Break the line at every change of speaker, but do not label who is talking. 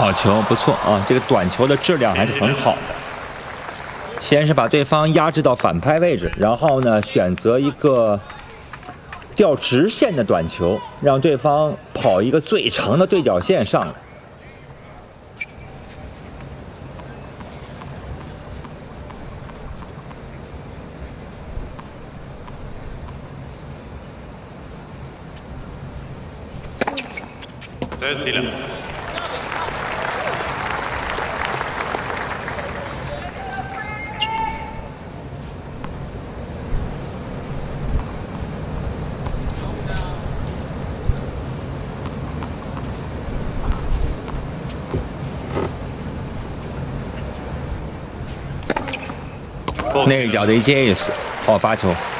好球，不错啊！这个短球的质量还是很好的。先是把对方压制到反拍位置，然后呢，选择一个吊直线的短球，让对方跑一个最长的对角线上来。内角的一接一死，好发球。